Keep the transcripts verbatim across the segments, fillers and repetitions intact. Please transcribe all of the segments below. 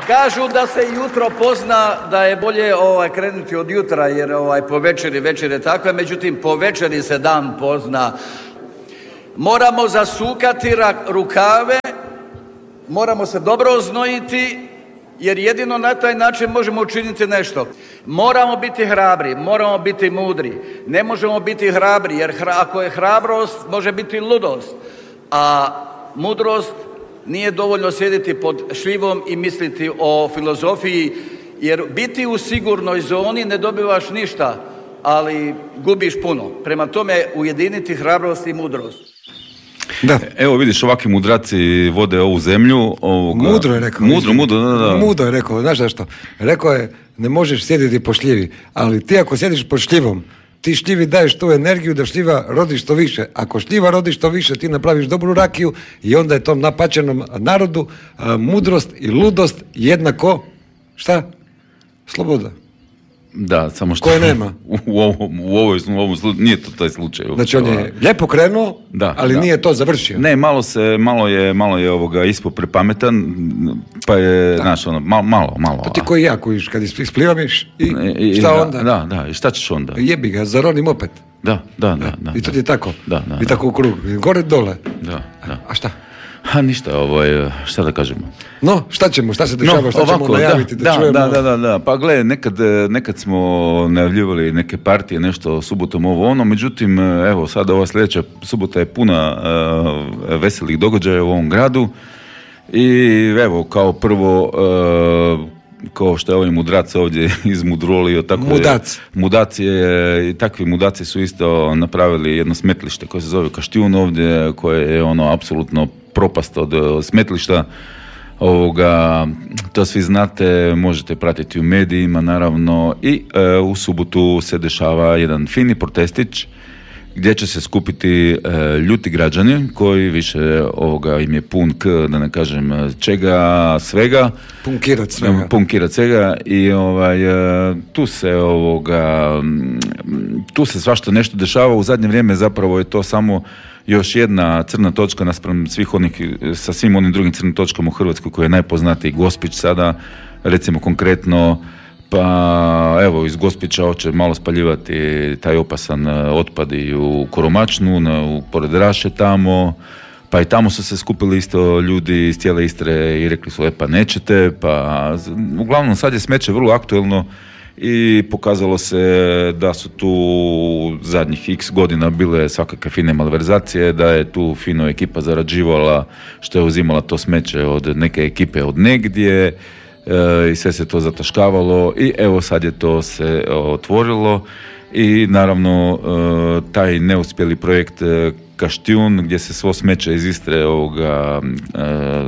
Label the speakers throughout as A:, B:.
A: Kažu da se jutro pozna, da je bolje ovaj, krenuti od jutra, jer ovaj, po večeri, večer je takva, međutim po večeri se dan pozna. Moramo zasukati rukave, moramo se dobro oznojiti, jer jedino na taj način možemo učiniti nešto. Moramo biti hrabri, moramo biti mudri. Ne možemo biti hrabri, jer hra, ako je hrabrost, može biti ludost. A mudrost nije dovoljno sjediti pod šljivom i misliti o filozofiji, jer biti u sigurnoj zoni ne dobivaš ništa, ali gubiš puno. Prema tome, ujediniti hrabrost i mudrost.
B: Da.
C: Evo vidiš, ovakvi mudraci vode ovu zemlju. Ovoga...
B: Mudro je rekao.
C: Mudro, mudro, da, da.
B: Mudro je rekao, znaš zašto? Rekao je, ne možeš sjediti po šljivi, ali ti ako sjediš pod šljivom, ti šljivi daješ tu energiju da šljiva rodi što više. Ako šljiva rodi što više, ti napraviš dobru rakiju i onda je tom napačenom narodu a, mudrost i ludost jednako, šta? Sloboda.
C: Da, samo što
B: koje nema.
C: U, u, ovom, u, ovoj, u ovom slučaju, nije to taj slučaj.
B: Znači on je lijepo krenuo,
C: da,
B: ali
C: da.
B: nije to završio.
C: Ne, malo se, malo je, malo je ovoga ispod prepametan, pa je, znaš, ono, malo, malo, malo.
B: Pa ti koji ja, koji kad isplivamiš i,
C: I,
B: šta
C: da,
B: onda?
C: Da, da, i šta ćeš onda?
B: Jebi ga, zaronim opet.
C: Da, da, da. da
B: I to
C: da.
B: ti je tako.
C: Da, da,
B: I tako u krug. Gore, dole.
C: Da, da.
B: A šta?
C: A ništa, ovaj, šta da kažemo?
B: No, šta ćemo, šta se dešava,
C: no,
B: šta
C: ovako,
B: ćemo najaviti da,
C: da,
B: da čujemo?
C: Da, da, da, da, pa gle, nekad, nekad smo najavljivali neke partije, nešto subotom ovo ono, međutim, evo, sada ova sljedeća subota je puna uh, veselih događaja u ovom gradu i evo, kao prvo, uh, kao što je ovaj mudrac ovdje izmudrolio, tako
B: Mudac.
C: je, mudac je, i takvi mudaci su isto napravili jedno smetlište koje se zove Kaštijun ovdje, koje je ono apsolutno propast od smetlišta. Ovoga, to svi znate, možete pratiti u medijima naravno i e, u subotu se dešava jedan fini protestić gdje će se skupiti e, ljuti građani koji više ovoga im je pun k, da ne kažem čega, svega.
B: Punkirat svega.
C: Punkirat svega i ovaj, e, tu se ovoga, tu se svašta nešto dešava. U zadnje vrijeme zapravo je to samo još jedna crna točka naspram svih onih, sa svim onim drugim crnim točkama u Hrvatskoj koji je najpoznatiji Gospić sada, recimo konkretno, pa evo iz Gospića hoće malo spaljivati taj opasan otpad i u Koromačnu, na, u, pored Raše tamo, pa i tamo su se skupili isto ljudi iz cijele Istre i rekli su e pa nećete, pa uglavnom sad je smeće vrlo aktuelno i pokazalo se da su tu zadnjih x godina bile svakakve fine malverzacije, da je tu fino ekipa zarađivala što je uzimala to smeće od neke ekipe od negdje e, i sve se to zataškavalo i evo sad je to se otvorilo i naravno e, taj neuspjeli projekt e, Kaštijun gdje se svo smeće iz Istre ovoga e,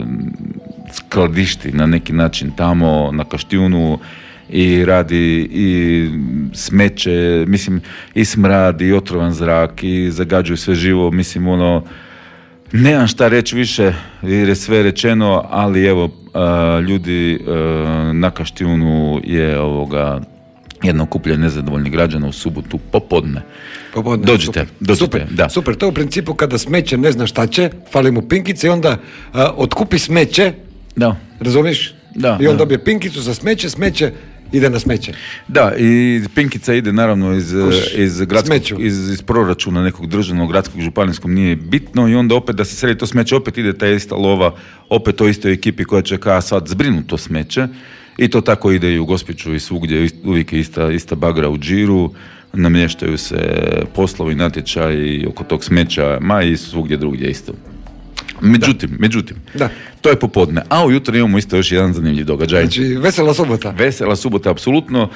C: skladišti na neki način tamo na Kaštijunu i radi i smeće, mislim i smrad i otrovan zrak i zagađuju sve živo, mislim ono nemam šta reći više jer je sve rečeno, ali evo a, ljudi a, na Kaštijunu je ovoga jedno okupljanje nezadovoljnih građana u subotu popodne.
B: Popodne.
C: Dođite,
B: super.
C: dođite.
B: Super,
C: da.
B: super, to je u principu kada smeće ne zna šta će, fali mu pinkice i onda a, otkupi smeće,
C: Da.
B: razumiješ?
C: Da,
B: I on
C: da.
B: dobije pinkicu za smeće, smeće ide na smeće.
C: Da, i pinkica ide naravno iz,
B: Kuš,
C: iz, gradskog, iz, iz proračuna nekog državnog, gradskog, županijskog, nije bitno i onda opet da se sredi to smeće, opet ide ta ista lova, opet to istoj ekipi koja će kao sad zbrinu to smeće i to tako ide i u Gospiću i svugdje, uvijek je ista, ista bagra u džiru, namještaju se poslovi, natječaji oko tog smeća, ma i svugdje drugdje isto. Međutim, da. međutim,
B: da.
C: to je popodne, a ujutro imamo isto još jedan zanimljiv događaj.
B: Znači, vesela subota.
C: Vesela subota, apsolutno.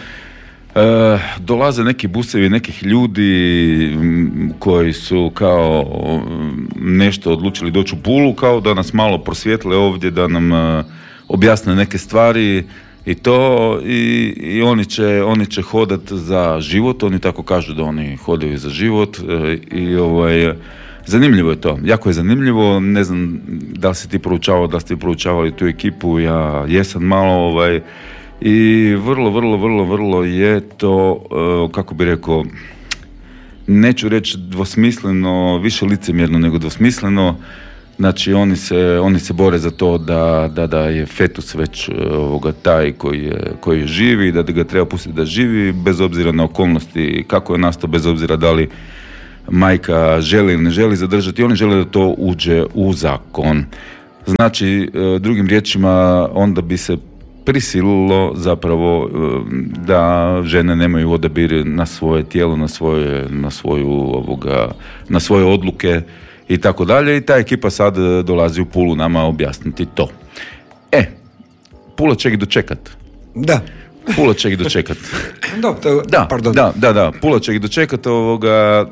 C: E, dolaze neki busevi nekih ljudi m, koji su kao nešto odlučili doći u Pulu, kao da nas malo prosvjetle ovdje, da nam e, objasne neke stvari i to i, i oni će, oni će hodat za život, oni tako kažu da oni hodaju za život e, i ovaj zanimljivo je to, jako je zanimljivo, ne znam da li si ti proučavao, da li ste proučavali tu ekipu, ja jesam malo, ovaj, i vrlo, vrlo, vrlo, vrlo je to, uh, kako bi rekao, neću reći dvosmisleno, više licemjerno nego dvosmisleno, Znači oni se, oni se bore za to da, da, da je fetus već ovoga, taj koji je, koji je živi, da ga treba pustiti da živi bez obzira na okolnosti kako je nastao, bez obzira da li majka želi ili ne želi zadržati. Oni žele da to uđe u zakon. Znači, drugim riječima, onda bi se prisililo zapravo da žene nemaju odabir na svoje tijelo, na svoje, na svoju ovoga, na svoje odluke i tako dalje. I ta ekipa sad dolazi u Pulu nama objasniti to. E, Pula će ih dočekat.
B: Da.
C: Pula će ih dočekat.
B: Da, to,
C: da,
B: pardon.
C: da, da, da, Pula će ih dočekat ovoga.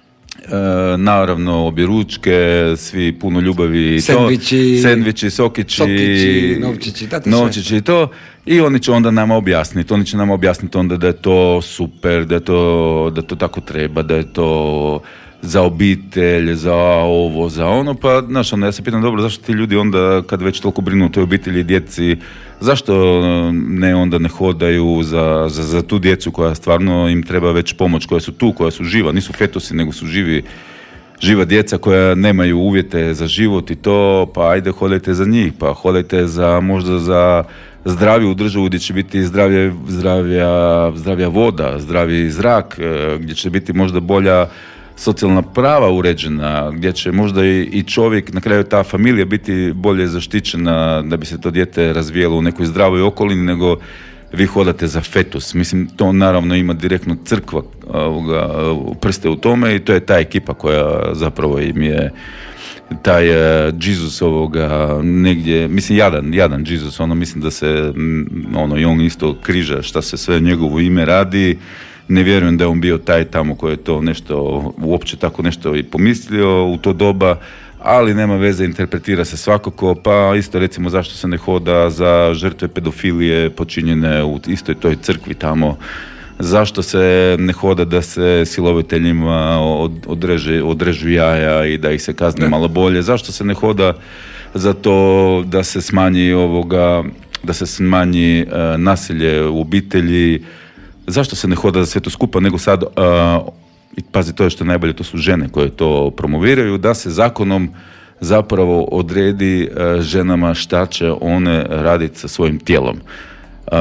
C: E, naravno obje ručke, svi puno ljubavi i
B: sendviči,
C: to, sendviči, sokići,
B: sokići, novčići, da,
C: novčići i to, i oni će onda nama objasniti, oni će nama objasniti onda da je to super, da je to, da to tako treba, da je to za obitelj, za ovo, za ono, pa znaš, onda ja se pitam, dobro, zašto ti ljudi onda, kad već toliko brinu o toj obitelji i djeci, zašto ne onda ne hodaju za, za, za tu djecu koja stvarno im treba već pomoć, koja su tu, koja su živa, nisu fetusi, nego su živi, živa djeca koja nemaju uvjete za život i to, pa ajde hodajte za njih, pa hodajte za, možda za zdraviju državu gdje će biti zdravlje, zdravija, zdravija voda, zdraviji zrak, gdje će biti možda bolja socijalna prava uređena, gdje će možda i čovjek, na kraju ta familija biti bolje zaštićena da bi se to dijete razvijelo u nekoj zdravoj okolini, nego vi hodate za fetus. Mislim, to naravno ima direktno crkva ovoga, prste u tome i to je ta ekipa koja zapravo im je taj uh, Jesus ovoga negdje, mislim jadan, jadan Jesus, ono mislim da se ono i on isto križa šta se sve njegovo ime radi. Ne vjerujem da je on bio taj tamo koji je to nešto, uopće tako nešto i pomislio u to doba, ali nema veze, interpretira se svakako, pa isto recimo zašto se ne hoda za žrtve pedofilije počinjene u istoj toj crkvi tamo, zašto se ne hoda da se siloviteljima odreže, odrežu jaja i da ih se kazni malo bolje, zašto se ne hoda za to da se smanji ovoga, da se smanji uh, nasilje u obitelji, zašto se ne hoda za sve to skupa, nego sad, uh, i pazi, to je što je najbolje, to su žene koje to promoviraju, da se zakonom zapravo odredi uh, ženama šta će one raditi sa svojim tijelom. Uh,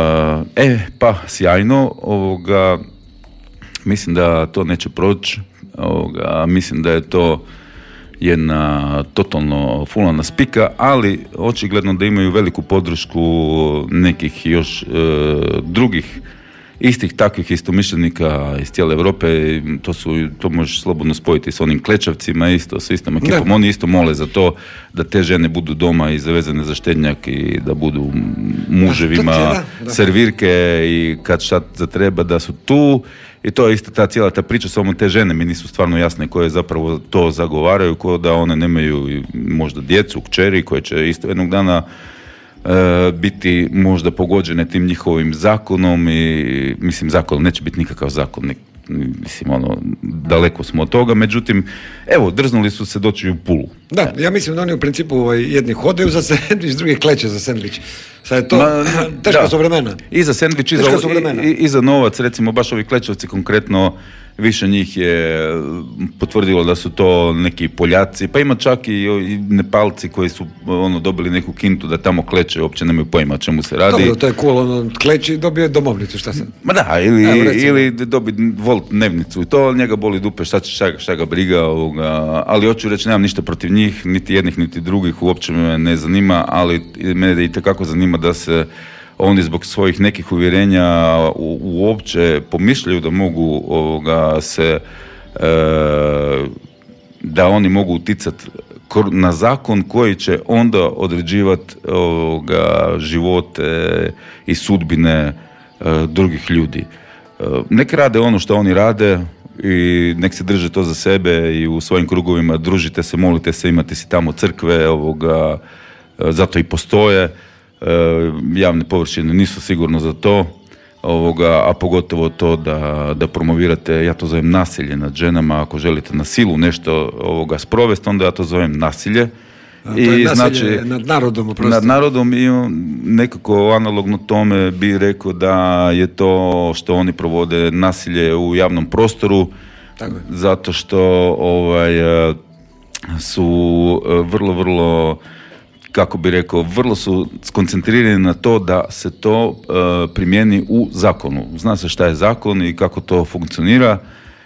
C: e, pa, sjajno, ovoga, mislim da to neće proći, ovoga, mislim da je to jedna totalno fulana spika, ali očigledno da imaju veliku podršku nekih još uh, drugih istih takvih istomišljenika iz cijele Europe. To su, to možeš slobodno spojiti s onim klečavcima isto, s istom ekipom. Oni isto mole za to da te žene budu doma i zavezane za štednjak i da budu muževima da, da, da. servirke i kad šta zatreba da su tu. I to je isto ta cijela ta priča, samo te žene mi nisu stvarno jasne koje zapravo to zagovaraju, ko da one nemaju možda djecu, kćeri koje će isto jednog dana e, biti možda pogođene tim njihovim zakonom i mislim zakon neće biti nikakav zakon, mislim ono daleko smo od toga, međutim evo drznuli su se doći u Pulu.
B: Da, ja mislim da oni u principu ovaj, jedni hodaju za sendvič, drugi kleče za sendvič. Sad je to Ma, teška da. su vremena.
C: I za sendvič, i za, i, i za novac, recimo baš ovi klečevci konkretno, više njih je potvrdilo da su to neki Poljaci, pa ima čak i, i Nepalci koji su ono dobili neku kintu da tamo kleče, uopće nemaju pojma čemu se radi. Dobro,
B: to je cool, ono kleči, dobije domovnicu, šta sad?
C: Ma da, ili, Evo, ili dobi volt dnevnicu i to, njega boli dupe, šta, će, šta, šta ga briga, ovoga, ali hoću reći, nemam ništa protiv njih, niti jednih, niti drugih, uopće me ne zanima, ali mene itekako zanima da se oni zbog svojih nekih uvjerenja u, uopće pomišljaju da mogu ovoga se e, da oni mogu uticati na zakon koji će onda određivati ovoga živote i sudbine e, drugih ljudi. E, nek rade ono što oni rade i nek se drže to za sebe i u svojim krugovima družite se, molite se, imate si tamo crkve, ovoga, e, zato i postoje. E, javne površine nisu sigurno za to, ovoga, a pogotovo to da, da promovirate, ja to zovem nasilje nad ženama, ako želite na silu nešto ovoga sprovesti, onda ja to zovem nasilje.
B: A, to je I, nasilje znači, nad narodom, oprosti.
C: Nad narodom i nekako analogno tome bi rekao da je to što oni provode nasilje u javnom prostoru, tako je. Zato što ovaj, su uh, vrlo, vrlo, kako bi rekao, vrlo su skoncentrirani na to da se to uh, primijeni u zakonu. Zna se šta je zakon i kako to funkcionira.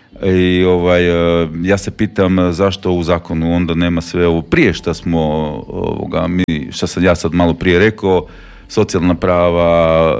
C: I ovaj, ja se pitam zašto u zakonu onda nema sve ovo prije što smo, ovoga, mi, što sam ja sad malo prije rekao, socijalna prava,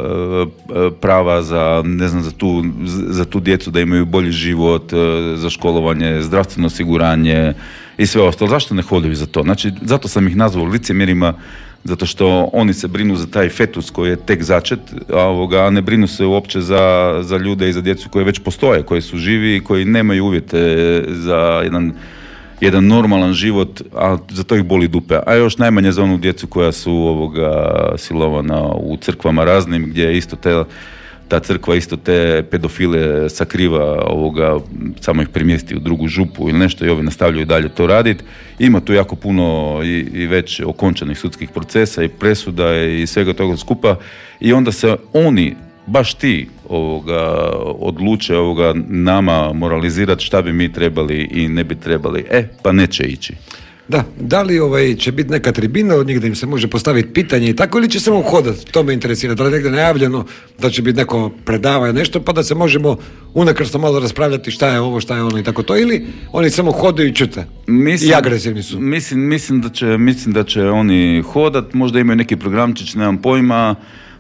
C: prava za, ne znam, za tu, za tu djecu da imaju bolji život, za školovanje, zdravstveno osiguranje i sve ostalo. Zašto ne hodaju za to? Znači, zato sam ih nazvao licemjerima, zato što oni se brinu za taj fetus koji je tek začet, a ovoga, ne brinu se uopće za, za ljude i za djecu koje već postoje, koji su živi i koji nemaju uvjete za jedan, jedan normalan život, a za to ih boli dupe. A još najmanje za onu djecu koja su ovoga, silovana u crkvama raznim, gdje isto te, ta crkva isto te pedofile sakriva, ovoga, samo ih premjesti u drugu župu ili nešto i ovi nastavljaju dalje to raditi. Ima tu jako puno i, i već okončanih sudskih procesa i presuda i svega toga skupa i onda se oni, baš ti, ovoga, odluče ovoga, nama moralizirati šta bi mi trebali i ne bi trebali. E, pa neće ići.
B: Da, da li ovaj, će biti neka tribina od njih da im se može postaviti pitanje i tako, ili će samo hodati, to me interesira, da li je negdje najavljeno da će biti neko predavanje, nešto, pa da se možemo unakrsto malo raspravljati šta je ovo, šta je ono i tako to, ili oni samo hodaju i čute
C: mislim,
B: i agresivni su.
C: Mislim, mislim, da će, mislim da će oni hodat, možda imaju neki programčić, nemam pojma,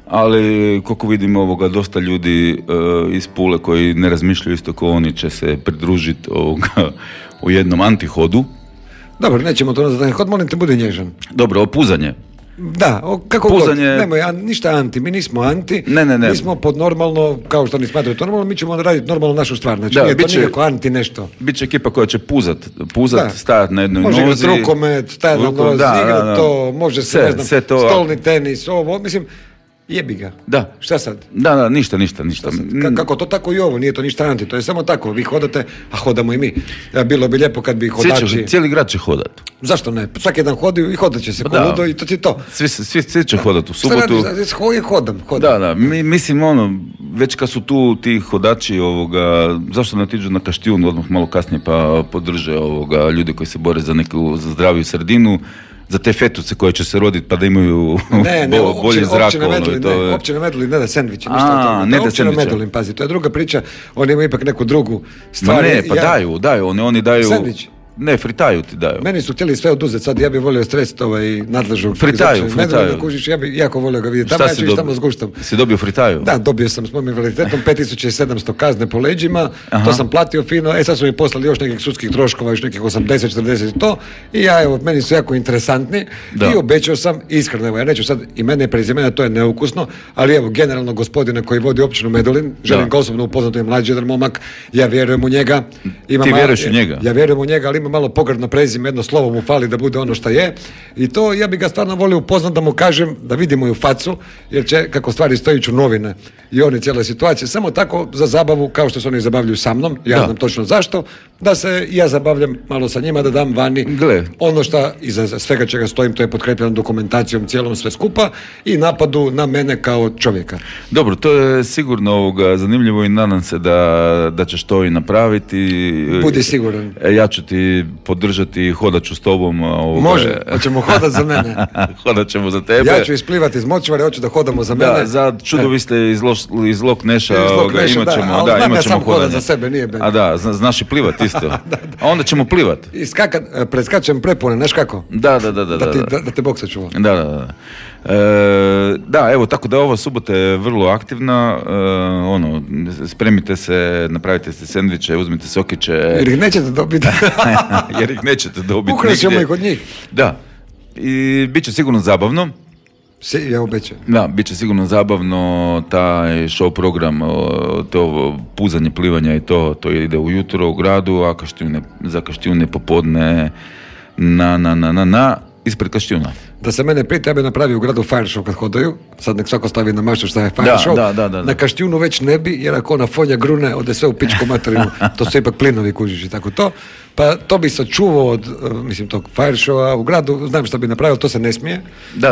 C: ali koliko vidimo ovoga, dosta ljudi uh, iz Pule koji ne razmišljaju isto kao oni će se pridružiti ovoga, u jednom antihodu.
B: Dobro, nećemo to nazvati hod, molim te, budi nježan.
C: Dobro, opuzanje.
B: Da, o, kako
C: Puzanje...
B: god, nemoj, an, ništa anti, mi nismo anti,
C: ne, ne, ne.
B: mi smo pod normalno, kao što ni smatraju to normalno, mi ćemo raditi normalno našu stvar, znači
C: da,
B: nije to
C: će,
B: nikako anti nešto.
C: Biće ekipa koja će puzat, puzat, stajati na jednoj
B: može
C: nozi.
B: Može igrati rukomet, stajati na nozi,
C: da,
B: igrat
C: da, da.
B: to, može se,
C: sve,
B: ne znam,
C: to,
B: stolni tenis, ovo, mislim, jebi ga.
C: Da.
B: Šta sad?
C: Da, da, ništa, ništa, ništa.
B: Ka- kako to tako i ovo, nije to ništa anti, to je samo tako, vi hodate, a hodamo i mi. Ja, bilo bi lijepo kad bi hodači...
C: Svi će, cijeli grad će hodat.
B: Zašto ne? Svaki dan hodaju i hodat će se
C: Pa
B: koludo i to ti to.
C: Svi, svi, svi će hodat u subotu.
B: Šta radiš? Hodam, hodam.
C: Da, da, mi, mislim ono, već kad su tu ti hodači ovoga, zašto ne otiđu na Kaštijun odmah malo kasnije pa podrže ovoga ljudi koji se bore za neku za zdraviju sredinu, za te fetuce koje će se roditi pa da imaju
B: ne, ne,
C: bo, bolji zrak.
B: Općina Medulin,
C: ono,
B: ne, općina Medulin ne da sendviče,
C: A,
B: ništa od toga.
C: ne da
B: općina
C: sendviče.
B: Medulin, pazi, to je druga priča, oni imaju ipak neku drugu stvar.
C: Ma ne, pa
B: ja,
C: daju, daju, oni, oni daju...
B: Sendvič.
C: Ne, fritaju ti daju.
B: Meni su htjeli sve oduzeti, sad ja bih volio stresiti ovaj nadležnog.
C: Fritaju, fritaju.
B: Kužiš, ja bih jako volio ga vidjeti. Tamo ja ću ići tamo s guštom.
C: Si dobio fritaju?
B: Da, dobio sam s mojim invaliditetom pet tisuća sedamsto kazne po leđima, aha. To sam platio fino, e sad su mi poslali još nekih sudskih troškova, još nekih osamdeset četrdeset i to, i ja, evo, meni su jako interesantni da. I obećao sam, iskreno, evo, ja neću sad imena i prezimena, to je neukusno, ali evo, generalno gospodina koji vodi općinu Medulin, želim ga osobno upoznati, je mlađi jedan momak, ja vjerujem u njega. Ima
C: Ti
B: malo,
C: vjeruješ u njega?
B: Ja vjerujem u njega, ali ima malo pogrdno prezime, jedno slovo mu fali da bude ono što je, i to ja bih ga stvarno volio upoznati da mu kažem, da vidi moju facu, jer će, kako stvari stoji, ću novine i oni cijela situacija, samo tako za zabavu, kao što se oni zabavljaju sa mnom, ja da. znam točno zašto, da se ja zabavljam malo sa njima, da dam vani Gle. ono što iza svega čega stojim, to je potkrepljeno dokumentacijom cijelom sve skupa i napadu na mene kao čovjeka.
C: Dobro, to je sigurno ovoga zanimljivo i nadam se da, da ćeš to i napraviti.
B: Budi siguran.
C: Ja ću ti podržati i hodat ću s tobom. Ovoga.
B: Može, hoćemo hodat za mene.
C: Hodat ćemo za tebe.
B: Ja ću isplivati iz močvare, hoću da hodamo za mene.
C: Da, za čudovi ste iz, loš, iz Lok Neša,
B: iz Lok Neša,
C: imat ćemo,
B: da,
C: da, imat ćemo
B: ja
C: hodanje.
B: Za sebe, nije ben.
C: A da, zna, znaš i plivat isto. da, da. A onda ćemo plivat.
B: I skakat, preskačem prepone, znaš kako?
C: Da, da, da. Da,
B: da, ti,
C: da.
B: da, da te Bog sačuva.
C: Da, da, da. E, da, evo, tako da ova subota je vrlo aktivna, e, ono, spremite se, napravite se sendviče, uzmite sokiće.
B: Jer ih nećete dobiti.
C: Jer ih nećete dobiti.
B: Ukraćemo ih od njih.
C: Da, i bit će sigurno zabavno.
B: Se, ja obećam.
C: Da, bit će sigurno zabavno, taj show program, to puzanje, plivanja i to, to ide ujutro u gradu, a Kaštijune, za Kaštijune popodne na, na, na, na, na, ispred Kaštijuna.
B: Da se mene pita, ja bi napravio u gradu fire show kad hodaju, sad nek svako stavi na maštu šta je fire
C: da,
B: show,
C: da, da, da, da.
B: Na Kaštijunu već ne bi, jer ako ona fonja grune, ode sve u pičku materinu, to su ipak plinovi, kužiš i tako to, pa to bi sačuvao od, mislim, tog fire showa u gradu, znam šta bi napravio, to se ne smije.
C: Da.